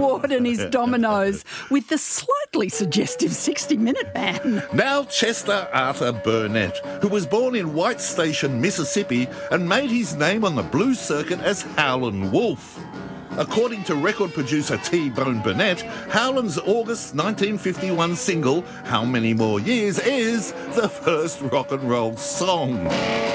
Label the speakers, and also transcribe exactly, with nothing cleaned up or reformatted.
Speaker 1: Ward and his Dominoes with the slightly suggestive sixty minute Man.
Speaker 2: Now Chester Arthur Burnett, who was born in White Station, Mississippi, and made his name on the blues circuit as Howlin' Wolf. According to record producer T-Bone Burnett, Howlin's August nineteen fifty-one single, How Many More Years, is the first rock and roll song.